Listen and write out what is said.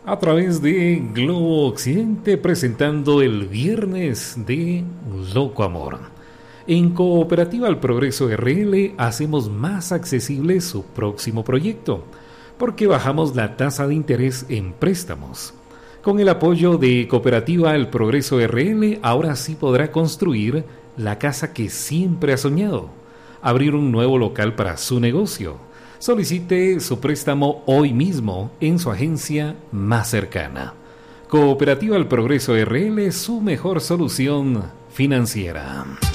a través de Globo Occidente presentando el viernes de Loco Amor. En Cooperativa El Progreso RL hacemos más accesible su próximo proyecto, porque bajamos la tasa de interés en préstamos. Con el apoyo de Cooperativa El Progreso RL, ahora sí podrá construir la casa que siempre ha soñado, abrir un nuevo local para su negocio. Solicite su préstamo hoy mismo en su agencia más cercana. Cooperativa El Progreso RL, su mejor solución financiera.